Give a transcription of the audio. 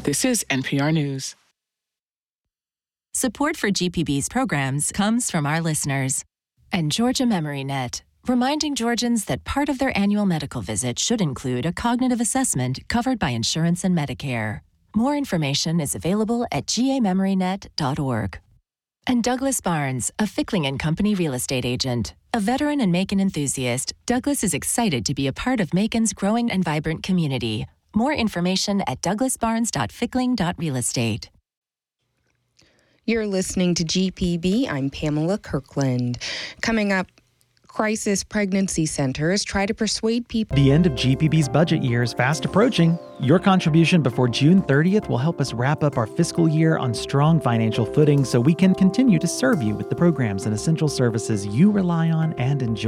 This is NPR News. Support for GPB's programs comes from our listeners and Georgia MemoryNet, reminding Georgians that part of their annual medical visit should include a cognitive assessment covered by insurance and Medicare. More information is available at gamemorynet.org. And Douglas Barnes, a Fickling & Company real estate agent. A veteran and Macon enthusiast, Douglas is excited to be a part of Macon's growing and vibrant community. More information at douglasbarnes.fickling.realestate. You're listening to GPB. I'm Pamela Kirkland. Coming up, crisis pregnancy centers try to persuade people. The end of GPB's budget year is fast approaching. Your contribution before June 30th will help us wrap up our fiscal year on strong financial footing so we can continue to serve you with the programs and essential services you rely on and enjoy.